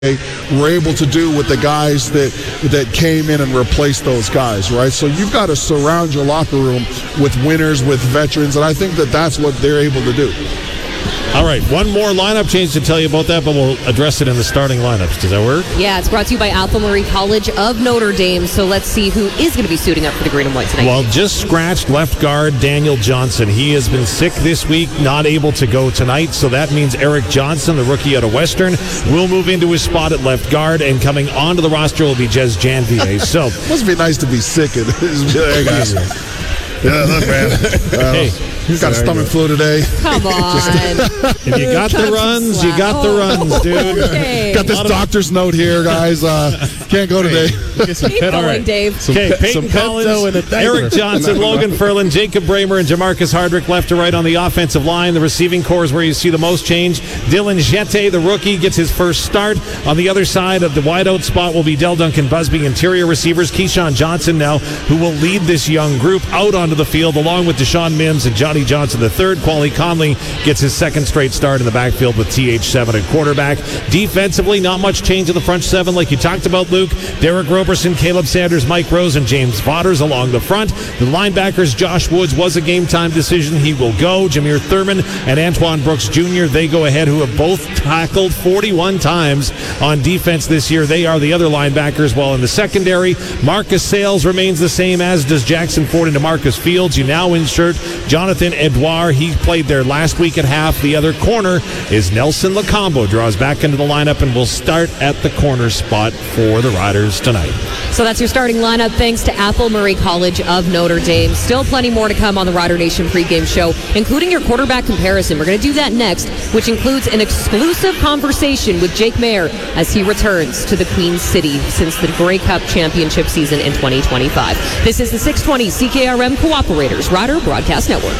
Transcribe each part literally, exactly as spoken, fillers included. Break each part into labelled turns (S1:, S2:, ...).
S1: were able to do with the guys that that came in and replaced those guys, right? So you've got to surround your locker room with winners, with veterans, and I think that that's what they're able to do.
S2: All right, one more lineup change to tell you about that, but we'll address it in the starting lineups. Does that work?
S3: Yeah, it's brought to you by Athol Murray College of Notre Dame. So let's see who is going to be suiting up for the green and white tonight.
S2: Well, just scratched left guard Daniel Johnson. He has been sick this week, not able to go tonight. So that means Eric Johnson, the rookie out of Western, will move into his spot at left guard, and coming onto the roster will be Jez Janvier. So
S1: must be nice to be sick. And hey guys. Yeah, look, man. Uh,
S2: hey,
S1: he's got a stomach flu today.
S3: Come on.
S2: If you got the runs, you got the runs, dude.
S3: Okay.
S1: Got this doctor's note here, guys. Uh, can't go today.
S3: Keep going, right. Dave.
S2: Okay, Peyton Collins, Eric Johnson, Logan Ferlin, Jacob Bramer, and Jamarcus Hardrick left to right on the offensive line. The receiving core is where you see the most change. Dylan Jette, the rookie, gets his first start. On the other side of the wideout spot will be Del Duncan Busby. Interior receivers, Keyshawn Johnson now, who will lead this young group out onto the field, along with Deshaun Mims and Johnny Johnson the third. Quali Conley gets his second straight start in the backfield with T H seven at quarterback. Defensively, not much change in the front seven like you talked about, Luke. Derek Roberson, Caleb Sanders, Mike Rose, and James Vaughters along the front. The linebackers, Josh Woods was a game-time decision. He will go. Jameer Thurman and Antoine Brooks Junior, they go ahead, who have both tackled forty-one times on defense this year. They are the other linebackers, while in the secondary, Marcus Sales remains the same, as does Jackson Ford and DeMarcus Fields. You now insert Jonathan Edouard. He played there last week at half. The other corner is Nelson Lacombo. Draws back into the lineup and will start at the corner spot for the Riders tonight.
S3: So that's your starting lineup, thanks to Athol Murray College of Notre Dame. Still plenty more to come on the Rider Nation pregame show, including your quarterback comparison. We're going to do that next, which includes an exclusive conversation with Jake Mayer as he returns to the Queen City since the Grey Cup championship season in twenty twenty-five. This is the six twenty C K R M Cooperators Rider Broadcast Network.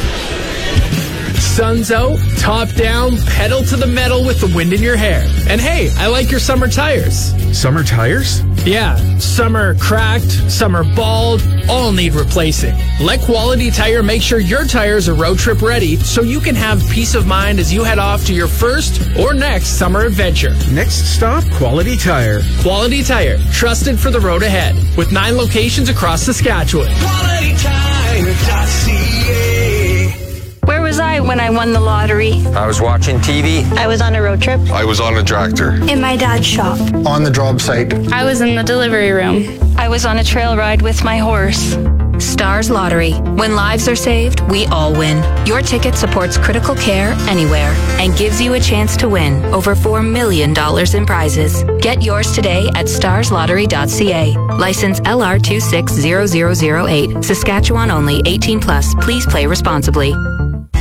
S4: Sun's out, top down, pedal to the metal with the wind in your hair. And hey, I like your summer tires.
S5: Summer tires?
S4: Yeah, some are cracked, some are bald, all need replacing. Let Quality Tire make sure your tires are road trip ready so you can have peace of mind as you head off to your first or next summer adventure.
S5: Next stop, Quality Tire.
S4: Quality Tire, trusted for the road ahead, with nine locations across Saskatchewan.
S6: Quality Tire dot C A.
S7: Where was I when I won the lottery?
S8: I was watching T V.
S7: I was on a road trip.
S9: I was on a tractor.
S7: In my dad's shop.
S10: On the job site.
S7: I was in the delivery room. I was on a trail ride with my horse.
S11: Stars Lottery. When lives are saved, we all win. Your ticket supports critical care anywhere and gives you a chance to win over four million dollars in prizes. Get yours today at stars lottery dot C A. License L R two six zero zero zero eight. Saskatchewan only. eighteen plus. Please play responsibly.